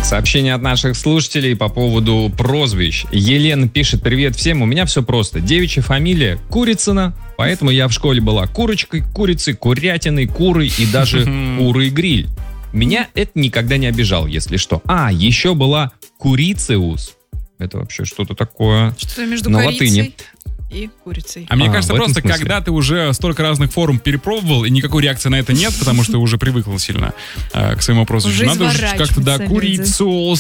Так, сообщение от наших слушателей по поводу прозвищ. Елена пишет: привет всем, у меня все просто. Девичья фамилия Курицына, поэтому я в школе была курочкой, курицей, курятиной, курой и даже курой гриль. Меня это никогда не обижал, если что. Еще была Курициус. Это вообще что-то такое. Что-то между на корицей латыни. и курицей. А мне кажется, в этом просто смысле. когда ты уже столько разных форм перепробовал, и никакой реакции на это нет, потому что уже привыкла сильно к своему прозвищу. Уже Надо же как-то, да, изворачиваются курицу.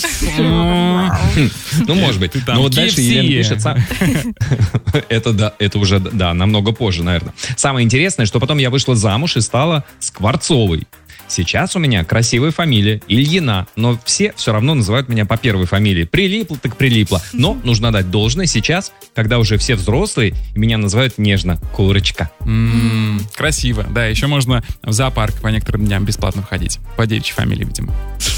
Ну, может быть. Ты там Но вот дальше KFC. Елена пишет... Это уже, намного позже, наверное. Самое интересное, что потом я вышла замуж и стала Скворцовой. Сейчас у меня красивая фамилия Ильина, но все равно называют меня по первой фамилии. Прилипло так прилипло. Но нужно дать должное сейчас, когда уже все взрослые, и меня называют нежно Курочка. Красиво. Да, еще можно в зоопарк по некоторым дням бесплатно входить. По девичьей фамилии, видимо.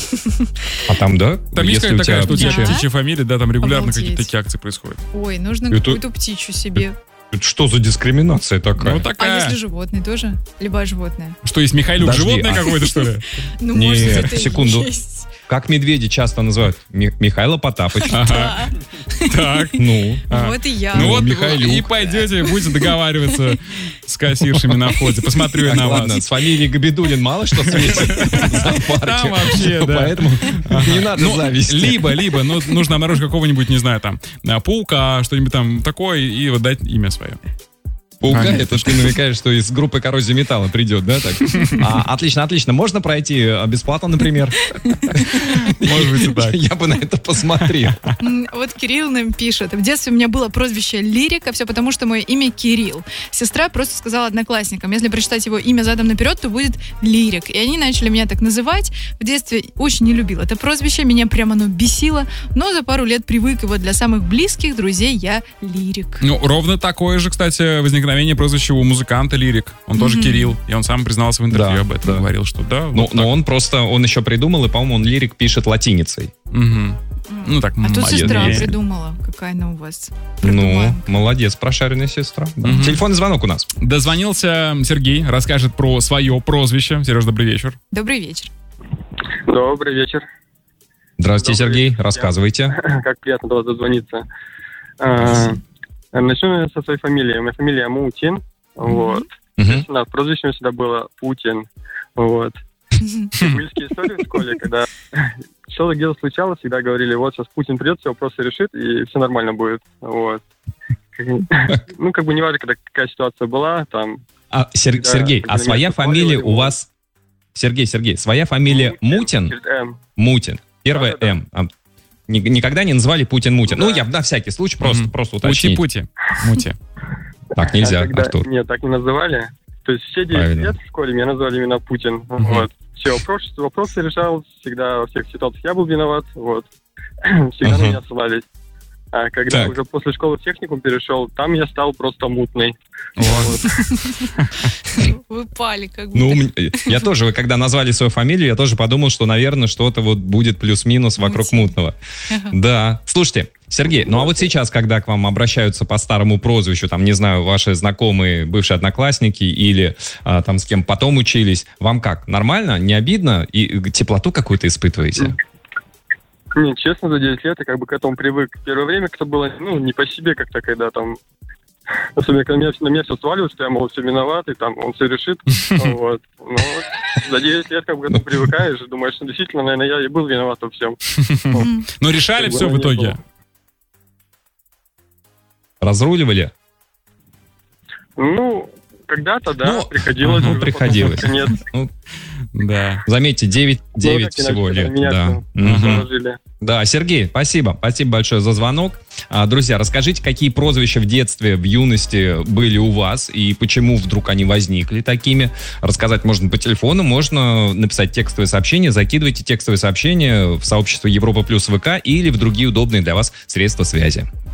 А там, да? Там есть Если у такая, тебя что у тебя птичья. птичья фамилия, да, там регулярно Обалдеть. какие-то такие акции происходят. Ой, нужно Это- какую-то птичью себе. Это что за дискриминация такая? Ну, А такая. если животное тоже? Любое животное. Что, есть Михайлюк Подожди, животное а- какое-то, что ли? Ну, Не, может, это и секунду. есть. Как медведи часто называют? Михайло Потапыч. Ага. Так. Ну, Вот и я. Ну вот, Михайлюк. и пойдете, будете договариваться с кассиршами на входе. Посмотрю я так, на ладно, вас. с фамилией Габидулин мало что светит в зоопарке. Там вообще, да. Поэтому не надо Ну, зависти. либо, ну, нужно обнаружить какого-нибудь, не знаю, там, паука, что-нибудь там такое, и вот дать имя свое. Паука, Ага. это ты намекаешь, что из группы коррозии металла придет, да? Так? Отлично. Можно пройти бесплатно, например? Может быть, и так. Я бы на это посмотрел. Вот Кирилл нам пишет. В детстве у меня было прозвище Лирик, а все потому, что мое имя Кирилл. Сестра просто сказала одноклассникам, если прочитать его имя задом наперед, то будет Лирик. И они начали меня так называть. В детстве очень не любила это прозвище, меня прямо оно бесило. Но за пару лет привык, и вот для самых близких друзей я Лирик. Ну, ровно такое же, кстати, возникновение прозвища у музыканта Лирик. Он тоже Кирилл. И он сам признался в интервью Да, об этом. да. Говорил, что да. Но вот так. он еще придумал, и, по-моему, он лирик пишет латиницей. Мгм. Ну, так, А тут молодец. сестра молодец. придумала. Какая она у вас. Ну, продуманка. молодец, прошаренная сестра. Да. Мгм. Телефонный звонок у нас. Дозвонился Сергей, расскажет про свое прозвище. Сереж, добрый вечер. Добрый вечер. Добрый вечер. Здравствуйте, Добрый Сергей, вечер. рассказывайте. Как приятно до вас дозвониться. Начну я со своей фамилии. У меня фамилия Мутин. Вот. Мгм. Да, прозвище у меня всегда было Путин. Вот. Близкие истории в школе, когда что-то где-то случалось, всегда говорили, вот сейчас Путин придет, все вопросы решит, и все нормально будет. Вот. Ну, как бы не важно, когда какая ситуация была, там... Сергей, когда а меня своя фамилия спрашивали, у вас... Сергей, своя фамилия Мутин? Через М. Мутин. Первое Да-да-да. М. Никогда не называли Путин-Мутин. Ну, я на всякий случай просто уточнить. Пути. Мути. Так нельзя, Когда- Артур. Нет, так не называли. То есть все 9 Правильно. лет в школе меня назвали именно Путин. Вот. Все, вопросы решал всегда, во всех ситуациях я был виноват. Вот. Всегда на меня ссылались. А когда Так. уже после школы в техникум перешел, там я стал просто мутный. Вы пали как бы. Ну, я тоже, когда назвали свою фамилию, я тоже подумал, что, наверное, что-то вот будет плюс-минус вокруг Мутин. мутного. Да. Слушайте, Сергей, ну а вот сейчас, когда к вам обращаются по старому прозвищу, там, не знаю, ваши знакомые, бывшие одноклассники или там с кем потом учились, вам как? Нормально? Не обидно? И теплоту какую-то испытываете? Не, честно, за 9 лет я как бы к этому привык. Первое время как-то было, ну, не по себе как-то, когда там... Особенно, когда на меня все сваливалось, что я, мол, все виноват, и там он все решит. Вот. Но за 9 лет как бы к этому привыкаешь, и думаешь, что действительно, наверное, я и был виноват во всем. Ну, решали Как бы все в не итоге. было. Разруливали? Ну, когда-то, да, Ну, приходилось. ну, уже, приходилось. потом Нет. Да. Заметьте, 9 Ну, так иначе всего лет. меняться Да. Мгм. положили. Да, Сергей, спасибо. Спасибо большое за звонок. Друзья, расскажите, какие прозвища в детстве, в юности были у вас и почему вдруг они возникли такими. Рассказать можно по телефону, можно написать текстовое сообщение. Закидывайте текстовое сообщение в сообщество Европа Плюс ВК или в другие удобные для вас средства связи.